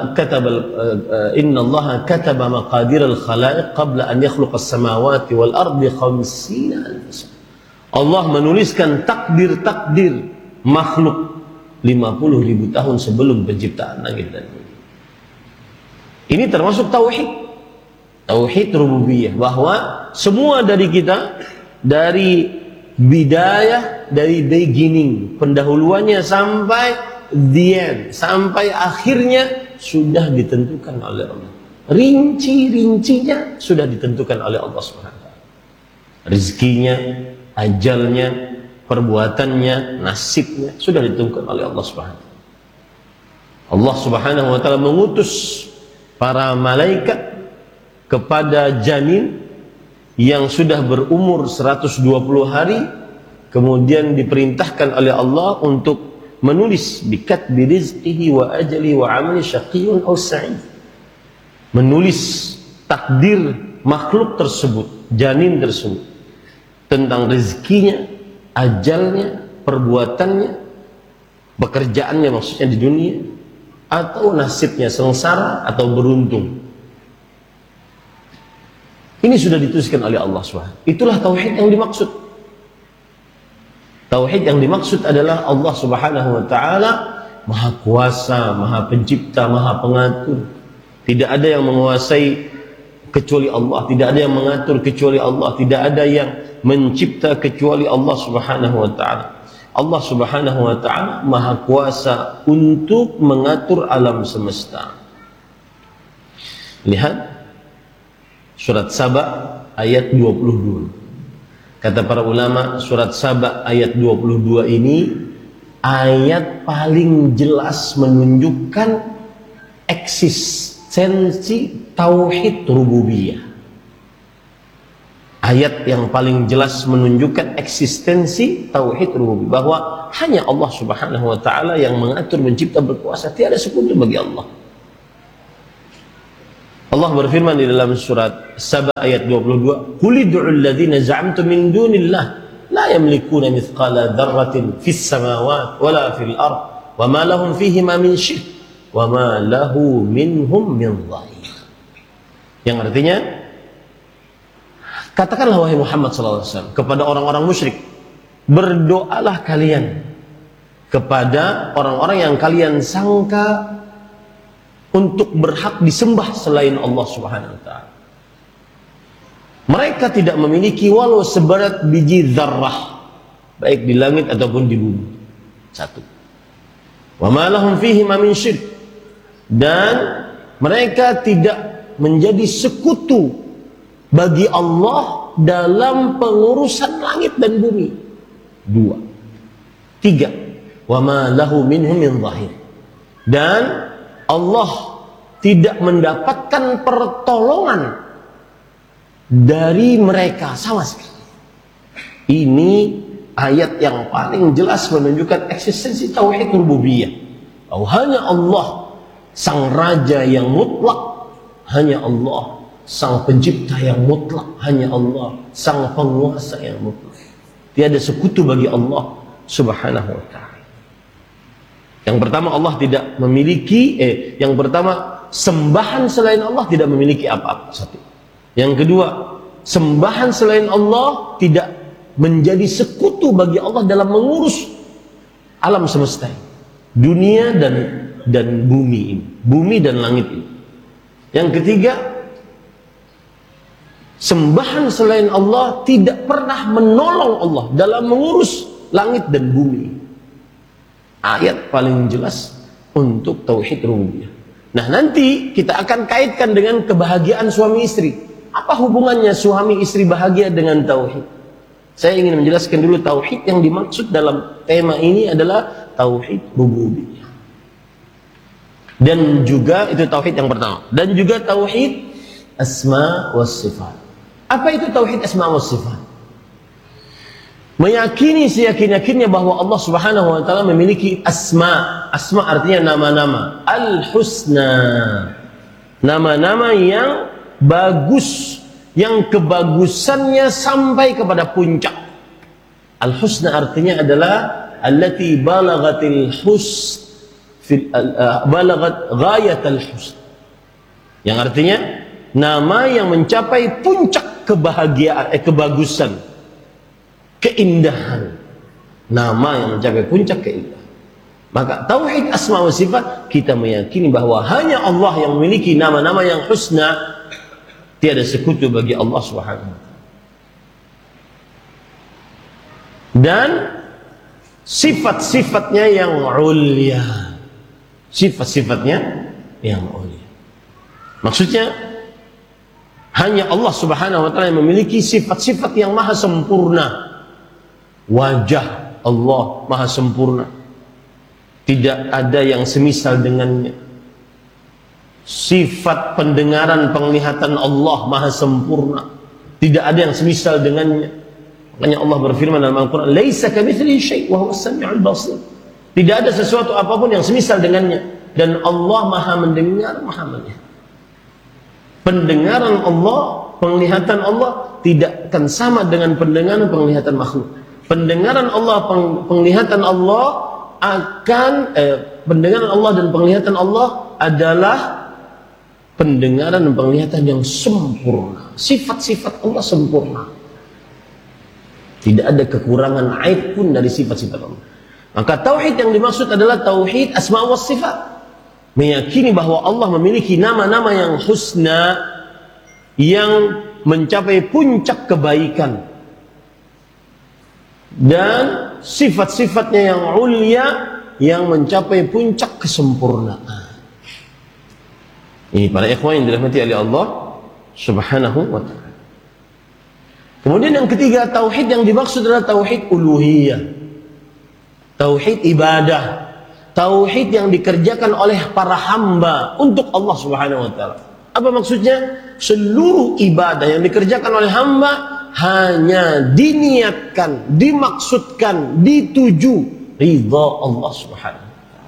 Allah kataba maqadir al-khalaiq qabla an yakhluqa as-samawati wal ardi 50 alf sana. Allah menuliskan takdir-takdir makhluk 50.000 tahun sebelum penciptaan langit dan bumi. Ini termasuk tauhid. Tauhid rububiyah, bahwa semua dari kita, dari bidayah, dari beginning, pendahuluannya sampai the end, sampai akhirnya sudah ditentukan oleh Allah. Rinci-rincinya sudah ditentukan oleh Allah SWT. Rezekinya, ajalnya, perbuatannya, nasibnya sudah ditentukan oleh Allah SWT. Allah Subhanahu wa taala mengutus para malaikat kepada janin yang sudah berumur 120 hari, kemudian diperintahkan oleh Allah untuk menulis bikatbi rizqihi wa ajali wa amali syaqiyyun aw sa'id. Menulis takdir makhluk tersebut, janin tersebut, tentang rezekinya, ajalnya, perbuatannya, pekerjaannya maksudnya di dunia, atau nasibnya sengsara atau beruntung. Ini sudah dituliskan oleh Allah SWT. Itulah tauhid yang dimaksud. Tauhid yang dimaksud adalah Allah Subhanahu wa taala Maha Kuasa, Maha Pencipta, Maha Pengatur. Tidak ada yang menguasai kecuali Allah, tidak ada yang mengatur kecuali Allah, tidak ada yang mencipta kecuali Allah Subhanahu wa taala. Allah Subhanahu wa taala Maha Kuasa untuk mengatur alam semesta. Lihat surat Saba ayat 22. Kata para ulama, surat Saba ayat 22 ini ayat paling jelas menunjukkan eksistensi tauhid rububiyah. ayat yang paling jelas menunjukkan eksistensi tauhid rububiyah, bahwa hanya Allah Subhanahu wa taala yang mengatur, mencipta, berkuasa, tiada sekutu bagi Allah. Allah berfirman di dalam surat Saba ayat 22, "Qul ud'ul ladzina za'amtum min dunillah la yamlikuna mithqala dzarratin fis samawati wala fil ard wa ma lahum fihima min syirk wa ma lahu minhum min dhahir." Yang artinya, katakanlah wahai Muhammad SAW kepada orang-orang musyrik, berdoalah kalian kepada orang-orang yang kalian sangka untuk berhak disembah selain Allah Subhanahu wa taala. Mereka tidak memiliki walau seberat biji zarrah, baik di langit ataupun di bumi. Satu. Wa ma lahum fihi ma min syirk. Dan mereka tidak menjadi sekutu bagi Allah dalam pengurusan langit dan bumi. 2. 3. Wa ma lahu minhum min zahir. Dan Allah tidak mendapatkan pertolongan dari mereka sama sekali. Ini ayat yang paling jelas menunjukkan eksistensi tauhid rububiyah. Bahwa hanya Allah sang raja yang mutlak, hanya Allah sang pencipta yang mutlak, hanya Allah sang penguasa yang mutlak. Tiada sekutu bagi Allah Subhanahu wa taala. Yang pertama, Allah tidak memiliki yang pertama, sembahan selain Allah tidak memiliki apa-apa. Satu. Yang kedua, sembahan selain Allah tidak menjadi sekutu bagi Allah dalam mengurus alam semesta ini, dunia dan bumi ini, bumi dan langit ini. Yang ketiga, sembahan selain Allah tidak pernah menolong Allah dalam mengurus langit dan bumi. Ayat paling jelas untuk tauhid rububiyah. Nah, nanti kita akan kaitkan dengan kebahagiaan suami istri. Apa hubungannya suami istri bahagia dengan tauhid? Saya ingin menjelaskan dulu tauhid yang dimaksud dalam tema ini adalah tauhid rububiyah. Dan juga itu tauhid yang pertama. Dan juga tauhid asma was sifat. Apa itu tauhid asma was sifat? Meyakini seyakin-yakinnya bahwa Allah Subhanahu wa taala memiliki asma. Asma artinya nama-nama. Al-husna. Nama-nama yang bagus, yang kebagusannya sampai kepada puncak. Al-husna artinya adalah allati balagatil husn balagat ghayatal husn. Yang artinya nama yang mencapai puncak kebahagiaan, kebagusan, keindahan. Nama yang mencapai puncak keindahan. Maka tauhid asma wa sifat, kita meyakini bahwa hanya Allah yang memiliki nama-nama yang husna, tiada sekutu bagi Allah Subhanahu wa taala. Dan sifat-sifatnya yang ulia. Sifat-sifatnya yang ulia. Maksudnya hanya Allah Subhanahu wa taala yang memiliki sifat-sifat yang maha sempurna. Wajah Allah maha sempurna, tidak ada yang semisal dengannya. Sifat pendengaran, penglihatan Allah maha sempurna, tidak ada yang semisal dengannya. Makanya Allah berfirman dalam Al-Quran, "Laisa kamitslihi syai' wa huwas sami'ul basir." Tidak ada sesuatu apapun yang semisal dengannya, dan Allah maha mendengar, maha melihat. Pendengaran Allah, penglihatan Allah tidak akan sama dengan pendengaran, penglihatan makhluk. Pendengaran Allah, penglihatan Allah akan pendengaran Allah dan penglihatan Allah adalah pendengaran dan penglihatan yang sempurna. Sifat-sifat Allah sempurna. Tidak ada kekurangan aib pun dari sifat-sifat Allah. Maka tauhid yang dimaksud adalah tauhid asma wa sifat. Meyakini bahwa Allah memiliki nama-nama yang husna, yang mencapai puncak kebaikan, dan sifat-sifatnya yang ulia, yang mencapai puncak kesempurnaan. Ini para ikhwan yang dirahmati oleh Allah Subhanahu wa taala. Kemudian yang ketiga, tauhid yang dimaksud adalah tauhid uluhiyah, tauhid ibadah, tauhid yang dikerjakan oleh para hamba untuk Allah Subhanahu wa taala. Apa maksudnya? Seluruh ibadah yang dikerjakan oleh hamba hanya diniatkan, dimaksudkan, dituju ridha Allah Subhanahu.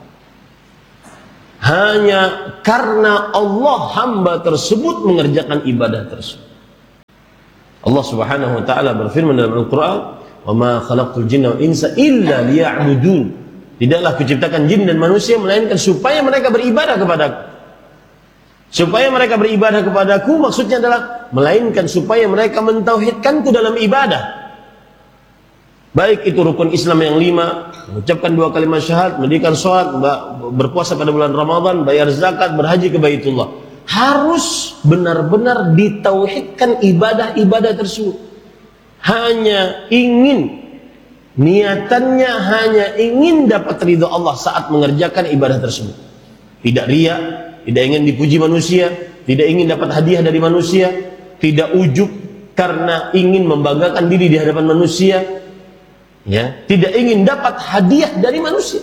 Hanya karena Allah hamba tersebut mengerjakan ibadah tersebut. Allah Subhanahu wa taala berfirman dalam Al-Qur'an, "Wa ma khalaqtul jinna wal insa illa liya'budun." Tidaklah kuciptakan jin dan manusia melainkan supaya mereka beribadah kepadaku. Supaya mereka beribadah kepadaku maksudnya adalah melainkan supaya mereka mentauhidkanku dalam ibadah. Baik itu rukun Islam yang 5, mengucapkan 2 kalimat syahadat, mendirikan sholat, berpuasa pada bulan Ramadan, bayar zakat, berhaji ke Baitullah. Harus benar-benar ditauhidkan ibadah-ibadah tersebut. Hanya ingin, niatannya hanya ingin dapat ridho Allah saat mengerjakan ibadah tersebut. Tidak riya, tidak ingin dipuji manusia, tidak ingin dapat hadiah dari manusia, tidak ujub karena ingin membanggakan diri di hadapan manusia, ya, tidak ingin dapat hadiah dari manusia.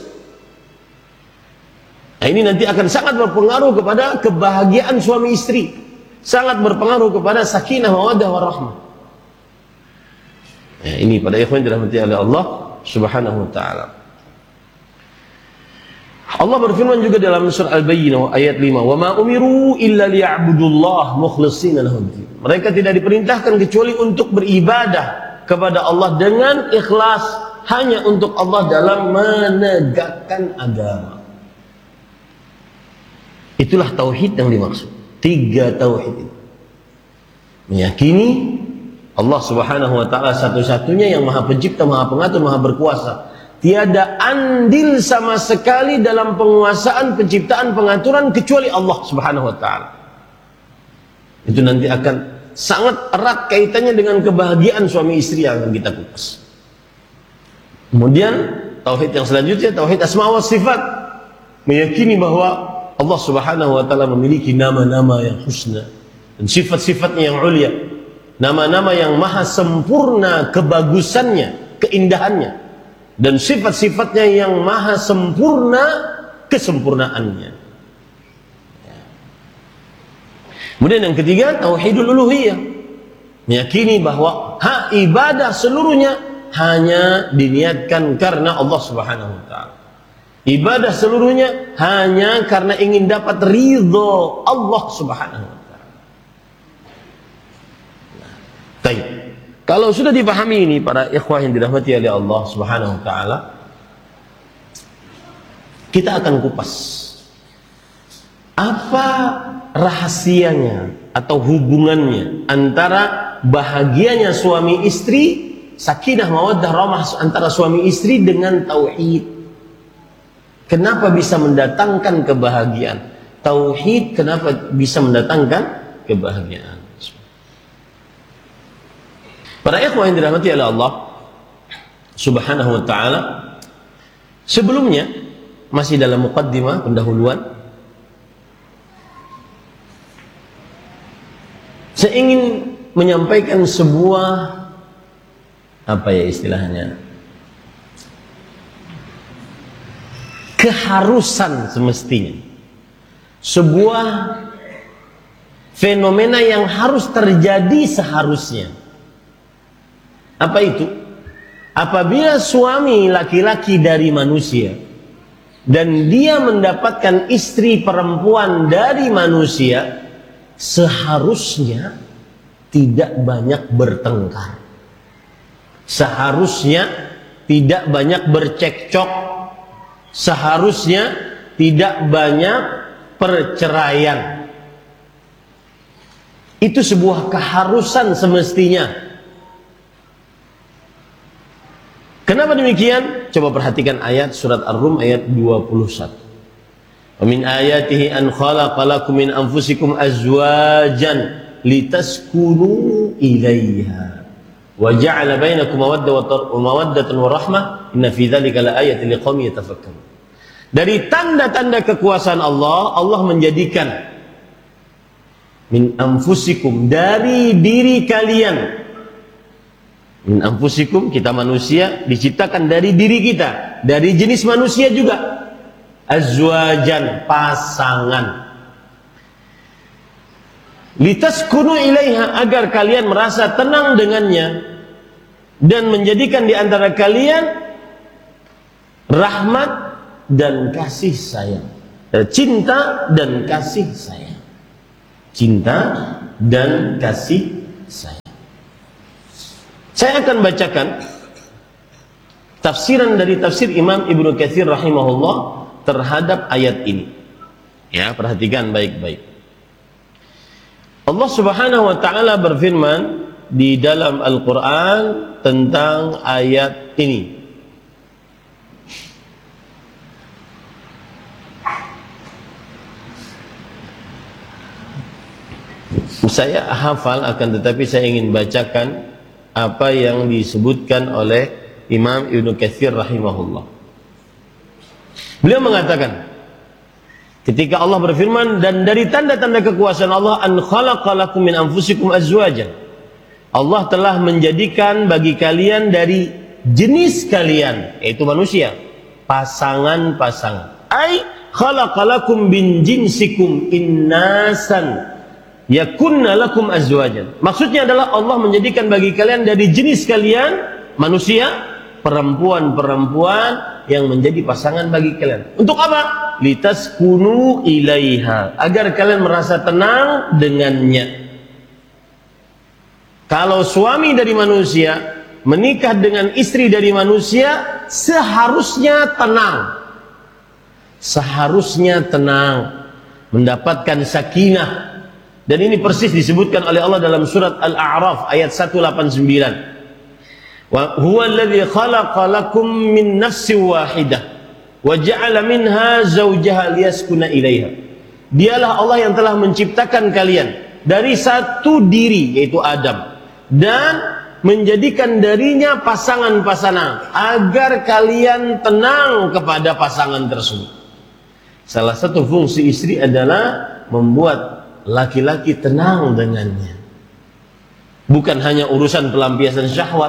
Nah, ini nanti akan sangat berpengaruh kepada kebahagiaan suami istri, sangat berpengaruh kepada sakinah, mawaddah, warahmah. Ya, ini pada ikhwan dirahmati oleh Allah Subhanahu wa taala. Allah berfirman juga dalam surah Al-Bayyinah ayat 5, "Wa ma umiru illa liya'budullah mukhlishina lahu." Mereka tidak diperintahkan kecuali untuk beribadah kepada Allah dengan ikhlas, hanya untuk Allah dalam menegakkan agama. Itulah tauhid yang dimaksud. 3 tauhid itu. Meyakini Allah Subhanahu wa taala satu-satunya yang Maha Pencipta, Maha Pengatur, Maha Berkuasa. Tiada andil sama sekali dalam penguasaan, penciptaan, pengaturan kecuali Allah Subhanahu wa taala. Itu nanti akan sangat erat kaitannya dengan kebahagiaan suami istri yang akan kita kupas. Kemudian tauhid yang selanjutnya, tauhid asma wa sifat. Meyakini bahwa Allah Subhanahu wa taala memiliki nama-nama yang husna dan sifat-sifatnya yang ulia. Nama-nama yang maha sempurna kebagusannya, keindahannya, dan sifat-sifatnya yang maha sempurna kesempurnaannya. Kemudian yang ketiga, tauhidul uluhiyah. Meyakini bahwa hak ibadah seluruhnya hanya diniatkan karena Allah Subhanahu wa taala. Ibadah seluruhnya hanya karena ingin dapat ridho Allah Subhanahu wa taala. Baik. Kalau sudah dipahami ini para ikhwah yang dirahmati oleh Allah Subhanahu wa taala, kita akan kupas apa rahasianya atau hubungannya antara bahagianya suami istri, sakinah mawaddah rahmah antara suami istri dengan tauhid. Kenapa bisa mendatangkan kebahagiaan? Tauhid kenapa bisa mendatangkan kebahagiaan? Para ikhwah yang dirahmati oleh Allah Subhanahu wa taala, sebelumnya masih dalam muqaddimah pendahuluan, saya ingin menyampaikan sebuah istilahnya keharusan semestinya, sebuah fenomena yang harus terjadi seharusnya. Apa itu? Apabila suami laki-laki dari manusia dan dia mendapatkan istri perempuan dari manusia, seharusnya tidak banyak bertengkar, seharusnya tidak banyak bercekcok, seharusnya tidak banyak perceraian. Itu sebuah keharusan semestinya. Kenapa demikian? Coba perhatikan ayat surat Ar-Rum ayat 21. Wa min ayatihi an khalaqa lakum min anfusikum azwajan litaskunu ilaiha wa ja'ala bainakum mawaddatan wa rahmah inna fi dzalika laayatin liqaumin yatafakkarun. Dari tanda-tanda kekuasaan Allah, Allah menjadikan min anfusikum, dari diri kalian. Min anfusikum, kita manusia diciptakan dari diri kita, dari jenis manusia juga. Azwajan, pasangan. Litaskunu ilaiha, agar kalian merasa tenang dengannya dan menjadikan di antara kalian rahmat dan kasih sayang, cinta dan kasih sayang, cinta dan kasih sayang. Saya akan bacakan tafsiran dari tafsir Imam Ibnu Katsir rahimahullah terhadap ayat ini. Ya, perhatikan baik-baik. Allah Subhanahu wa taala berfirman di dalam Al-Qur'an tentang ayat ini. Saya hafal, akan tetapi saya ingin bacakan apa yang disebutkan oleh Imam Ibnu Katsir rahimahullah. Beliau mengatakan, ketika Allah berfirman, dan dari tanda-tanda kekuasaan Allah, an khalaqalakum min anfusikum azwajan, Allah telah menjadikan bagi kalian dari jenis kalian, yaitu manusia, pasangan-pasangan. Ai khalaqalakum bin jinsikum innasan yakunna lakum azwajan. Maksudnya adalah Allah menjadikan bagi kalian dari jenis kalian, manusia, perempuan-perempuan yang menjadi pasangan bagi kalian. Untuk apa? Litaskunu ilaiha, agar kalian merasa tenang dengannya. Kalau suami dari manusia menikah dengan istri dari manusia, seharusnya tenang, mendapatkan sakinah. Dan ini persis disebutkan oleh Allah dalam surat Al-A'raf ayat 189. Wa huwa alladhi khalaqa lakum min nafsin wahidah wa ja'ala minha zawjaha liyaskuna ilaiha. Dialah Allah yang telah menciptakan kalian dari satu diri, yaitu Adam, dan menjadikan darinya pasangan-pasangan agar kalian tenang kepada pasangan tersebut. Salah satu fungsi istri adalah membuat laki-laki tenang dengannya. Bukan hanya urusan pelampiasan syahwat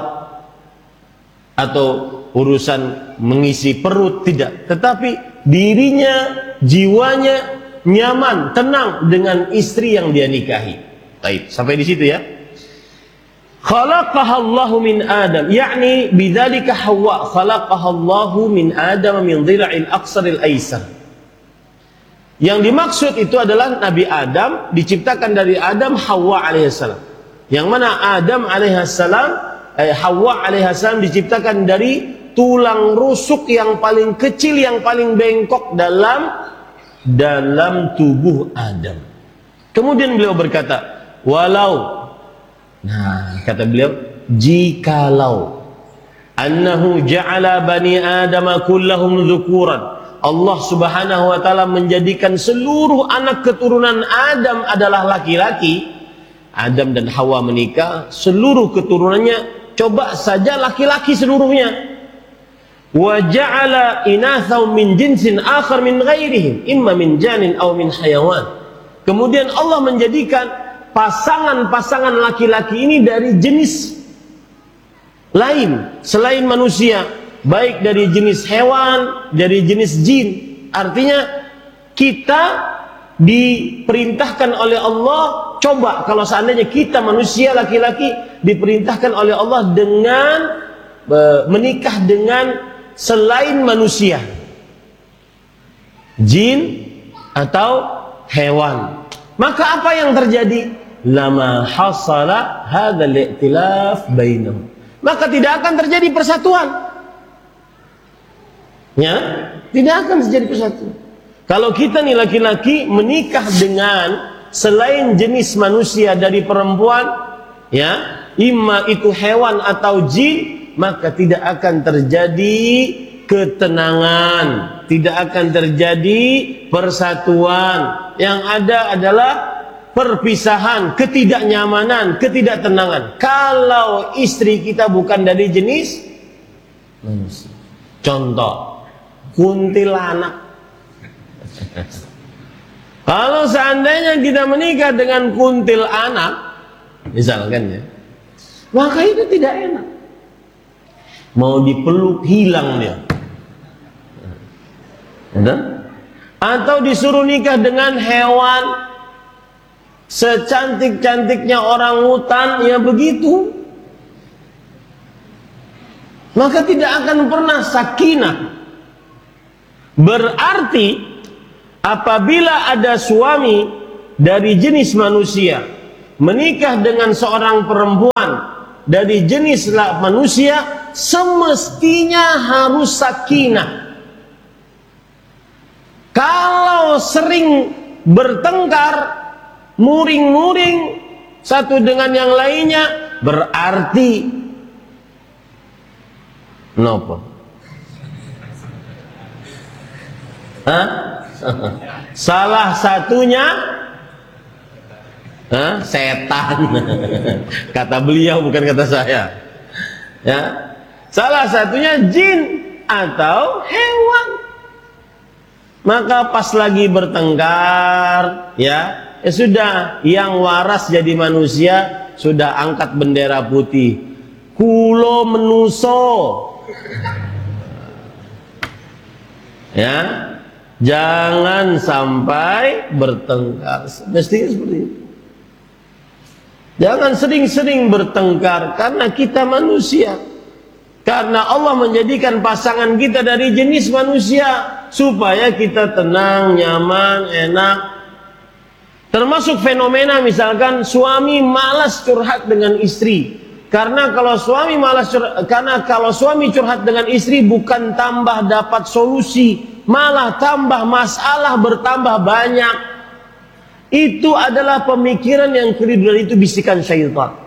atau urusan mengisi perut, tidak, tetapi dirinya, jiwanya nyaman, tenang dengan istri yang dia nikahi. Baik, sampai di situ ya. Khalaqahallahu min Adam, yakni bidzalika Hawa, khalaqahallahu min Adam min dhila'il aqsaril aisar. Yang dimaksud itu adalah Nabi Adam diciptakan dari Adam Hawa alaihissalam. Yang mana Adam alaihissalam, Hawa alaihissalam diciptakan dari tulang rusuk yang paling kecil, yang paling bengkok dalam tubuh Adam. Kemudian beliau berkata, walau, nah kata beliau, jikalau annahu ja'ala bani Adama kullahum dzukuran, Allah Subhanahu wa taala menjadikan seluruh anak keturunan Adam adalah laki-laki. Adam dan Hawa menikah, seluruh keturunannya coba saja laki-laki seluruhnya. Wa ja'ala inathau min jinsin akhar min ghairihim, imma min janin aw min hayawan. Kemudian Allah menjadikan pasangan-pasangan laki-laki ini dari jenis lain selain manusia, baik dari jenis hewan, dari jenis jin. Artinya kita diperintahkan oleh Allah, coba kalau seandainya kita manusia laki-laki diperintahkan oleh Allah dengan menikah dengan selain manusia, jin atau hewan, maka apa yang terjadi? Lama hasala hadzal i'tilaf bainahum, maka tidak akan terjadi persatuan. Ya, tidak akan terjadi persatuan. Kalau kita nih laki-laki menikah dengan selain jenis manusia dari perempuan, ya, imma itu hewan atau jin, maka tidak akan terjadi ketenangan, tidak akan terjadi persatuan. Yang ada adalah perpisahan, ketidaknyamanan, ketidaktenangan. Kalau istri kita bukan dari jenis manusia. Contoh, kuntilanak. Kalau seandainya kita menikah dengan kuntil anak, misalkan ya, maka itu tidak enak. Mau dipeluk hilang dia. Atau disuruh nikah dengan hewan secantik-cantiknya orang hutan, ya begitu. Maka tidak akan pernah sakinah. Berarti apabila ada suami dari jenis manusia menikah dengan seorang perempuan dari jenis manusia, semestinya harus sakinah. Kalau sering bertengkar, muring-muring satu dengan yang lainnya, berarti nopo? Salah satunya setan. Kata beliau, bukan kata saya. Ya, salah satunya jin atau hewan. Maka pas lagi bertengkar, ya sudah, yang waras jadi manusia sudah angkat bendera putih. Kulo menuso. Ya, jangan sampai bertengkar. Mestinya seperti itu. Jangan sering-sering bertengkar karena kita manusia. Karena Allah menjadikan pasangan kita dari jenis manusia supaya kita tenang, nyaman, enak. Termasuk fenomena misalkan suami malas curhat dengan istri. Karena kalau suami curhat dengan istri bukan tambah dapat solusi, malah tambah masalah bertambah banyak. Itu adalah pemikiran yang keliru, dan itu bisikan syaitan.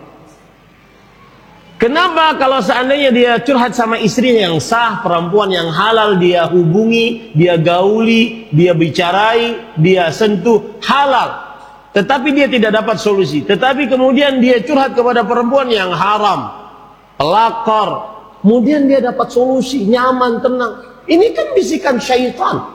Kenapa kalau seandainya dia curhat sama istrinya yang sah, perempuan yang halal, dia hubungi, dia gauli, dia bicarai, dia sentuh, halal, tetapi dia tidak dapat solusi. Tetapi kemudian dia curhat kepada perempuan yang haram, pelakor, kemudian dia dapat solusi, nyaman, tenang. Ini kan bisikan syaitan.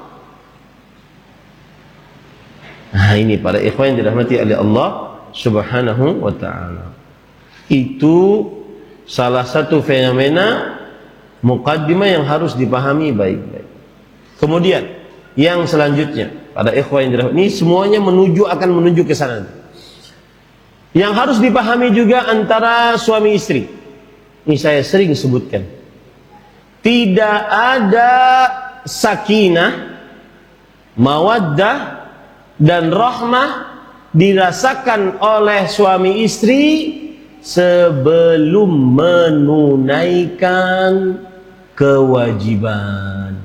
Nah, ini para ikhwan yang dirahmati oleh Allah Subhanahu wa ta'ala. Itu salah satu fenomena muqaddimah yang harus dipahami baik-baik. Kemudian yang selanjutnya, pada ikhwan yang dirahmati, ini semuanya akan menuju ke sana. Yang harus dipahami juga antara suami istri. Ini saya sering sebutkan. Tidak ada sakinah, mawaddah dan rahmah dirasakan oleh suami istri sebelum menunaikan kewajiban.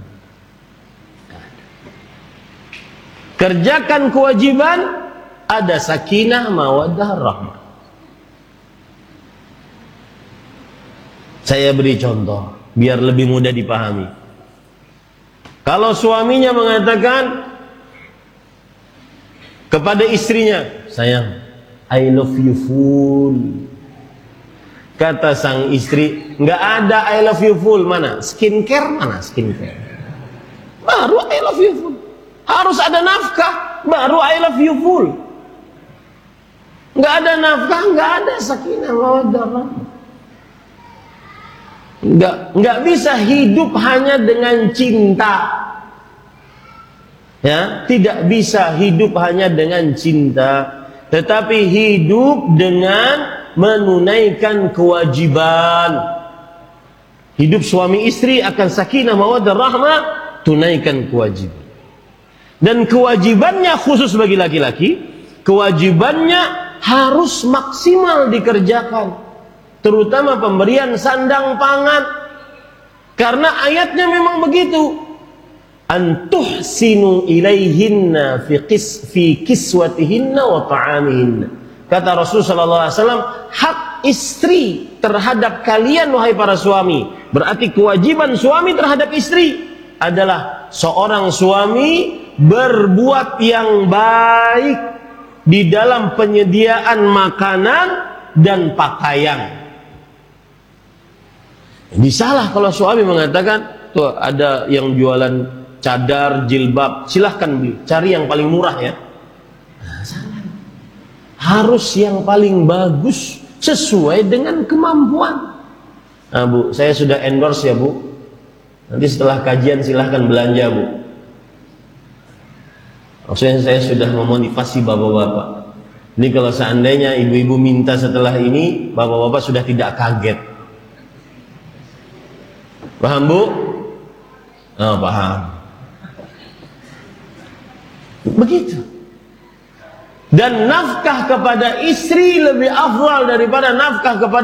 Kerjakan kewajiban, ada sakinah, mawaddah, rahmah. Saya beri contoh biar lebih mudah dipahami. Kalau suaminya mengatakan kepada istrinya, sayang, I love you full. Kata sang istri, nggak ada I love you full. Mana skincare? Mana skincare? Baru I love you full. Harus ada nafkah, baru I love you full. Nggak ada nafkah, nggak ada sakinah, mawaddah. Nggak bisa hidup hanya dengan cinta. Ya, tidak bisa hidup hanya dengan cinta, tetapi hidup dengan menunaikan kewajiban. Hidup suami istri akan sakinah, mawaddah, rahmah, tunaikan kewajiban. Dan kewajibannya khusus bagi laki-laki, kewajibannya harus maksimal dikerjakan, terutama pemberian sandang pangan. Karena ayatnya memang begitu. Antuhsinu ilaihinna fi kiswatihinna wa ta'amihinna. Kata Rasulullah SAW, hak istri terhadap kalian wahai para suami, berarti kewajiban suami terhadap istri adalah seorang suami berbuat yang baik di dalam penyediaan makanan dan pakaian. Disalah kalau suami mengatakan, tuh ada yang jualan cadar, jilbab, silahkan beli, cari yang paling murah ya. Nah, salah. Harus yang paling bagus sesuai dengan kemampuan. Nah Bu, saya sudah endorse ya Bu. Nanti setelah kajian silahkan belanja Bu. Maksudnya saya sudah memotivasi bapak-bapak. Ini kalau seandainya ibu-ibu minta setelah ini, bapak-bapak sudah tidak kaget. Paham Bu? Oh, paham. Begitu. Dan nafkah kepada istri lebih afdal daripada nafkah kepada